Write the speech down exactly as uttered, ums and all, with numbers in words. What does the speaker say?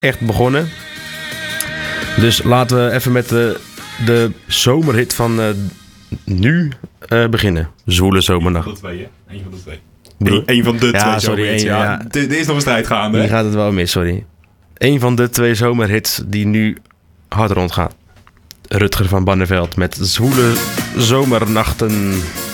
echt begonnen. Dus laten we even met de, de zomerhit van uh, nu uh, beginnen. Zwoele zomernacht. Eén van de twee, hè? Eén van de twee. Bedoel? Eén van de Ja, twee sorry, zomerhits. één, Ja, ja. Er is nog een strijd gaande. Hier gaat het wel mis, sorry. Eén van de twee zomerhits die nu hard rondgaan. Rutger van Barneveld met Zwoele zomernachten.